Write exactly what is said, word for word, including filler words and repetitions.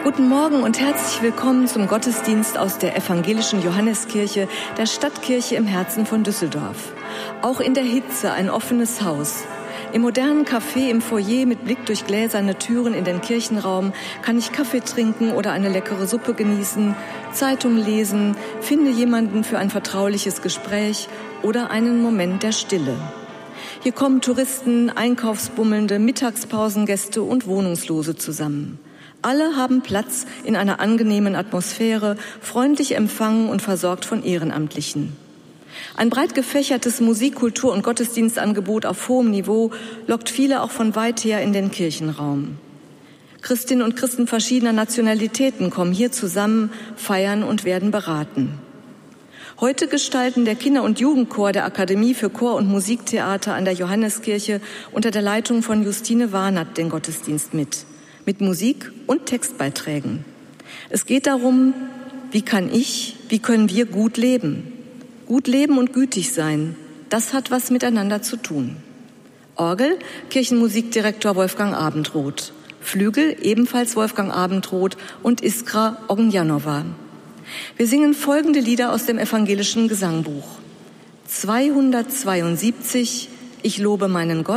Guten Morgen und herzlich willkommen zum Gottesdienst aus der evangelischen Johanneskirche, der Stadtkirche im Herzen von Düsseldorf. Auch in der Hitze ein offenes Haus. Im modernen Café im Foyer mit Blick durch gläserne Türen in den Kirchenraum kann ich Kaffee trinken oder eine leckere Suppe genießen, Zeitung lesen, finde jemanden für ein vertrauliches Gespräch oder einen Moment der Stille. Hier kommen Touristen, Einkaufsbummelnde, Mittagspausengäste und Wohnungslose zusammen. Alle haben Platz in einer angenehmen Atmosphäre, freundlich empfangen und versorgt von Ehrenamtlichen. Ein breit gefächertes Musik-, Kultur- und Gottesdienstangebot auf hohem Niveau lockt viele auch von weit her in den Kirchenraum. Christinnen und Christen verschiedener Nationalitäten kommen hier zusammen, feiern und werden beraten. Heute gestalten der Kinder- und Jugendchor der Akademie für Chor- und Musiktheater an der Johanneskirche unter der Leitung von Justine Warnath den Gottesdienst mit. Mit Musik und Textbeiträgen. Es geht darum, wie kann ich, wie können wir gut leben? Gut leben und gütig sein, das hat was miteinander zu tun. Orgel, Kirchenmusikdirektor Wolfgang Abendroth. Flügel, ebenfalls Wolfgang Abendroth und Iskra Ognjanova. Wir singen folgende Lieder aus dem evangelischen Gesangbuch. zweihundertzweiundsiebzig, Ich lobe meinen Gott.